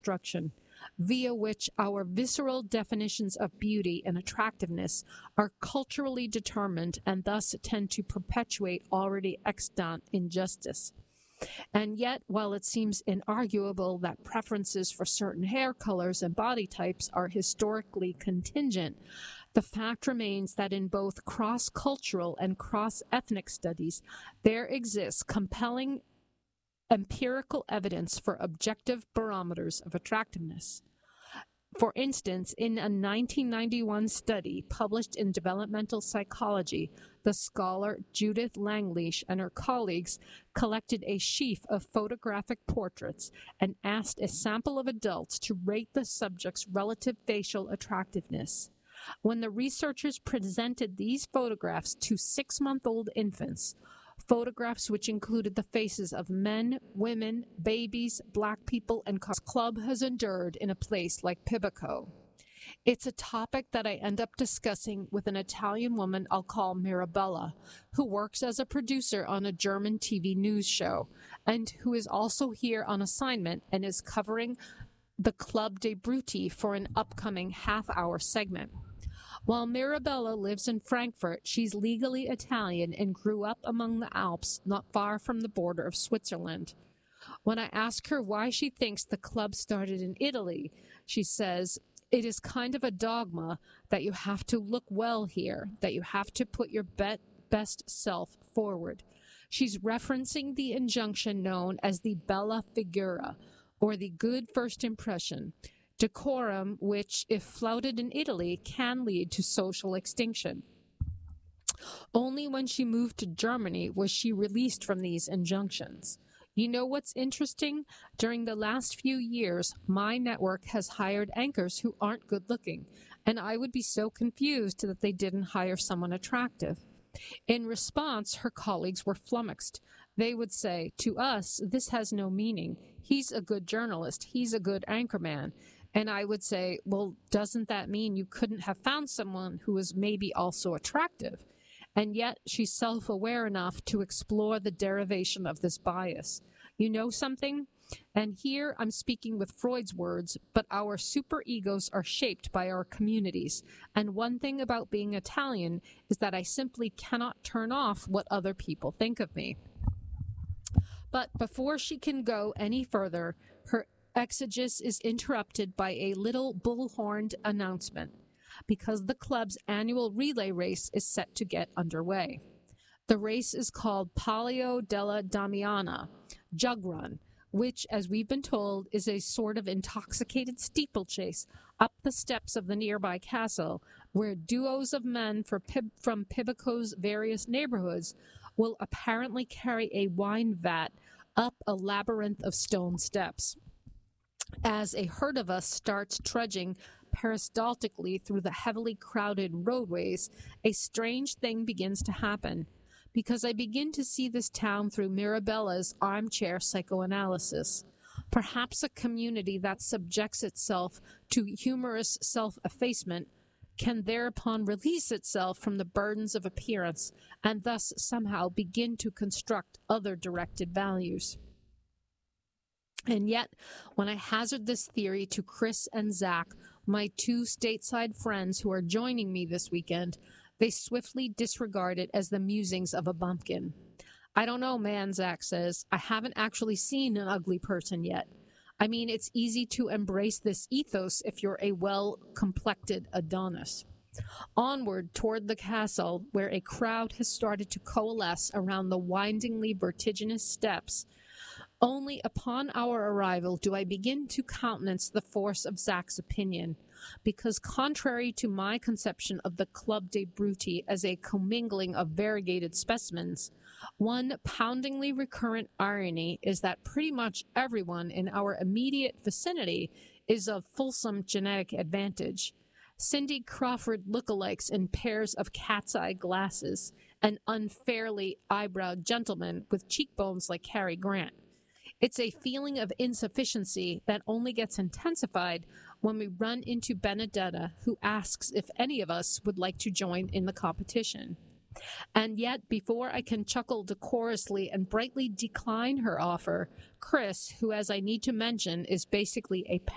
construction, via which our visceral definitions of beauty and attractiveness are culturally determined and thus tend to perpetuate already extant injustice. And yet, while it seems inarguable that preferences for certain hair colors and body types are historically contingent, the fact remains that in both cross-cultural and cross-ethnic studies, there exists compelling empirical evidence for objective barometers of attractiveness. For instance, in a 1991 study published in Developmental Psychology, the scholar Judith Langleish and her colleagues collected a sheaf of photographic portraits and asked a sample of adults to rate the subject's relative facial attractiveness. When the researchers presented these photographs to 6-month-old infants, photographs which included the faces of men, women, babies, black people, and club has endured in a place like Pimlico. It's a topic that I end up discussing with an Italian woman I'll call Mirabella, who works as a producer on a German TV news show, and who is also here on assignment and is covering the Club dei Bruti for an upcoming half-hour segment. While Mirabella lives in Frankfurt, she's legally Italian and grew up among the Alps, not far from the border of Switzerland. When I ask her why she thinks the club started in Italy, she says, "It is kind of a dogma that you have to look well here, that you have to put your best self forward." She's referencing the injunction known as the bella figura, or the good first impression, decorum which, if flouted in Italy, can lead to social extinction. Only when she moved to Germany was she released from these injunctions. You know what's interesting? During the last few years, my network has hired anchors who aren't good looking, and I would be so confused that they didn't hire someone attractive. In response, her colleagues were flummoxed. They would say, "To us, this has no meaning. He's a good journalist. He's a good anchorman." And I would say, well, doesn't that mean you couldn't have found someone who was maybe also attractive? And yet she's self-aware enough to explore the derivation of this bias. You know something? And here I'm speaking with Freud's words, but our superegos are shaped by our communities. And one thing about being Italian is that I simply cannot turn off what other people think of me. But before she can go any further, her exegesis is interrupted by a little bullhorned announcement, because the club's annual relay race is set to get underway. The race is called Palio della Damiana, Jug Run, which, as we've been told, is a sort of intoxicated steeplechase up the steps of the nearby castle, where duos of men from Pimlico's various neighborhoods will apparently carry a wine vat up a labyrinth of stone steps. As a herd of us starts trudging peristaltically through the heavily crowded roadways, a strange thing begins to happen, because I begin to see this town through Mirabella's armchair psychoanalysis. Perhaps a community that subjects itself to humorous self-effacement can thereupon release itself from the burdens of appearance and thus somehow begin to construct other directed values. And yet, when I hazard this theory to Chris and Zach, my two stateside friends who are joining me this weekend, they swiftly disregard it as the musings of a bumpkin. "I don't know, man," Zach says. "I haven't actually seen an ugly person yet. I mean, it's easy to embrace this ethos if you're a well-complected Adonis." Onward toward the castle, where a crowd has started to coalesce around the windingly vertiginous steps, only upon our arrival do I begin to countenance the force of Zach's opinion, because contrary to my conception of the Club dei Bruti as a commingling of variegated specimens, one poundingly recurrent irony is that pretty much everyone in our immediate vicinity is of fulsome genetic advantage. Cindy Crawford lookalikes in pairs of cat's-eye glasses, and unfairly eyebrowed gentlemen with cheekbones like Cary Grant. It's a feeling of insufficiency that only gets intensified when we run into Benedetta, who asks if any of us would like to join in the competition. And yet, before I can chuckle decorously and brightly decline her offer, Chris, who, as I need to mention, is basically a